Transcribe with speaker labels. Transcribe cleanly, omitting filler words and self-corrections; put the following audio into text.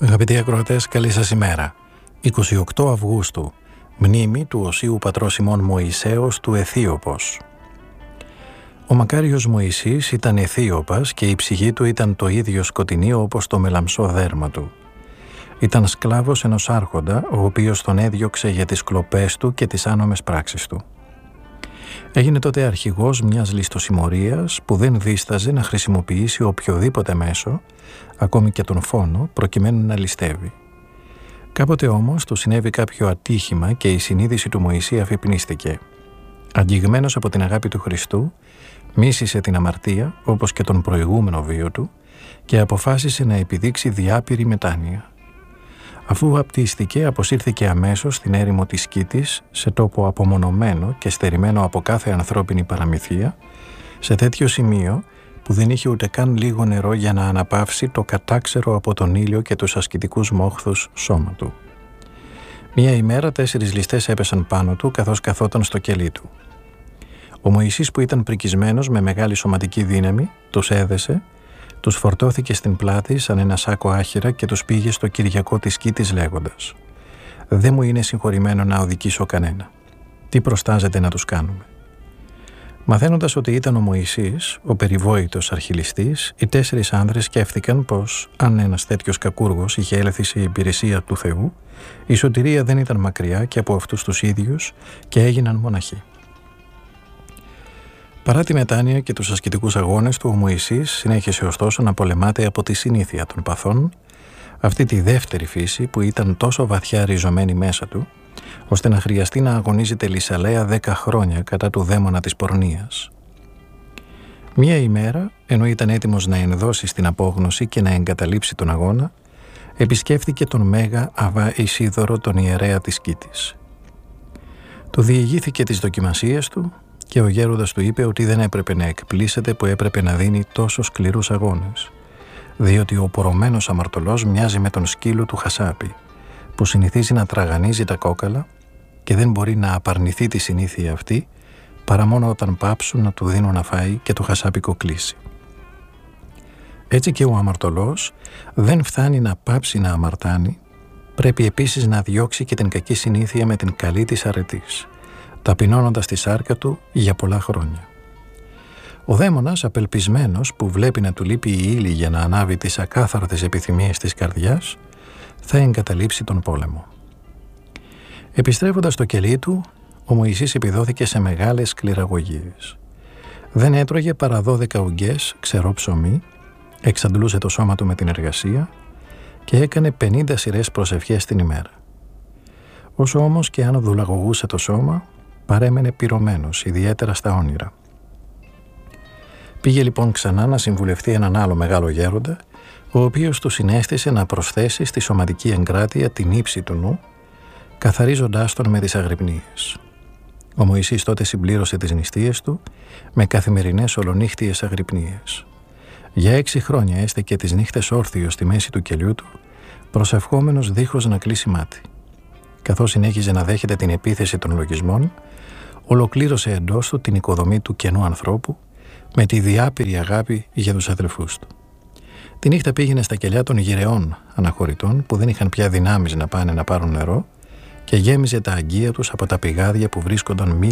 Speaker 1: Αγαπητοί ακροατές, καλή σας ημέρα. 28 Αυγούστου, μνήμη του Οσίου Πατρός ημών Μωυσέως του Αιθίωπος. Ο μακάριος Μωυσής ήταν Αιθίωπας και η ψυχή του ήταν το ίδιο σκοτεινή όπως το μελαμψό δέρμα του. Ήταν σκλάβος ενός άρχοντα, ο οποίος τον έδιωξε για τις κλοπές του και τις άνομες πράξεις του. Έγινε τότε αρχηγός μιας ληστοσημωρίας που δεν δίσταζε να χρησιμοποιήσει οποιοδήποτε μέσο, ακόμη και τον φόνο, προκειμένου να ληστεύει. Κάποτε όμως του συνέβη κάποιο ατύχημα και η συνείδηση του Μωυσή αφυπνίστηκε. Αγγιγμένος από την αγάπη του Χριστού, μίσησε την αμαρτία όπως και τον προηγούμενο βίο του και αποφάσισε να επιδείξει διάπειρη μετάνοια. Αφού βαπτίστηκε, αποσύρθηκε αμέσως στην έρημο της Σκήτης, σε τόπο απομονωμένο και στερημένο από κάθε ανθρώπινη παραμυθία, σε τέτοιο σημείο που δεν είχε ούτε καν λίγο νερό για να αναπαύσει το κατάξερο από τον ήλιο και τους ασκητικούς μόχθους σώμα του. Μία ημέρα 4 ληστές έπεσαν πάνω του καθώς καθόταν στο κελί του. Ο Μωυσής, που ήταν πρικισμένος με μεγάλη σωματική δύναμη, τους έδεσε, τους φορτώθηκε στην πλάτη σαν ένα σάκο άχυρα και τους πήγε στο Κυριακό της Σκήτης λέγοντας: «Δεν μου είναι συγχωρημένο να οδικήσω κανένα. Τι προστάζεται να τους κάνουμε?» Μαθαίνοντας ότι ήταν ο Μωυσής, ο περιβόητος αρχιληστής, οι 4 άνδρες σκέφτηκαν πως αν ένας τέτοιος κακούργος είχε έλθει σε υπηρεσία του Θεού, η σωτηρία δεν ήταν μακριά και από αυτούς τους ίδιους και έγιναν μοναχοί. Παρά τη μετάνοια και τους ασκητικούς αγώνες του, ο Μωυσής συνέχισε ωστόσο να πολεμάται από τη συνήθεια των παθών, αυτή τη δεύτερη φύση που ήταν τόσο βαθιά ριζωμένη μέσα του, ώστε να χρειαστεί να αγωνίζεται λυσαλέα 10 χρόνια κατά του δαίμονα της πορνείας. Μία ημέρα, ενώ ήταν έτοιμος να ενδώσει στην απόγνωση και να εγκαταλείψει τον αγώνα, επισκέφθηκε τον Μέγα Αβά Ισίδωρο, τον ιερέα της Σκήτης. Του διηγήθηκε τις δοκιμασίες του και ο γέροντας του είπε ότι δεν έπρεπε να εκπλήσεται που έπρεπε να δίνει τόσο σκληρούς αγώνες, διότι ο πορωμένος αμαρτωλός μοιάζει με τον σκύλο του Χασάπη, που συνηθίζει να τραγανίζει τα κόκαλα και δεν μπορεί να απαρνηθεί τη συνήθεια αυτή παρά μόνο όταν πάψουν να του δίνουν να φάει και το χασάπικο κλείσει. Έτσι και ο αμαρτωλός δεν φτάνει να πάψει να αμαρτάνει, πρέπει επίσης να διώξει και την κακή συνήθεια με την καλή της αρετής, ταπεινώνοντας τη σάρκα του για πολλά χρόνια. Ο δαίμονας, απελπισμένος που βλέπει να του λείπει η ύλη για να ανάβει τις ακάθαρτες επιθυμίες της καρδιάς, θα εγκαταλείψει τον πόλεμο. Επιστρέφοντας στο κελί του, ο Μωυσής επιδόθηκε σε μεγάλες σκληραγωγίες. Δεν έτρωγε παρά 12 ουγγές ξερό ψωμί, εξαντλούσε το σώμα του με την εργασία και έκανε 50 σειρές προσευχές την ημέρα. Όσο όμως και αν δουλαγωγούσε το σώμα, παρέμενε πυρωμένος, ιδιαίτερα στα όνειρα. Πήγε λοιπόν ξανά να συμβουλευτεί έναν άλλο μεγάλο γέροντα, ο οποίος του συνέστησε να προσθέσει στη σωματική εγκράτεια την ύψη του νου, καθαρίζοντάς τον με τις αγρυπνίες. Ο Μωυσής τότε συμπλήρωσε τις νηστείες του με καθημερινές ολονύχτιες αγρυπνίες. Για 6 χρόνια έστεκε τις νύχτες όρθιος στη μέση του κελιού του, προσευχόμενος δίχως να κλείσει μάτι. Καθώς συνέχιζε να δέχεται την επίθεση των λογισμών, ολοκλήρωσε εντός του την οικοδομή του καινού ανθρώπου με τη διάπειρη αγάπη για τους αδελφούς του. Τη νύχτα πήγαινε στα κελιά των γυρεών αναχωρητών που δεν είχαν πια δυνάμεις να πάνε να πάρουν νερό και γέμιζε τα αγγεία τους από τα πηγάδια που βρίσκονταν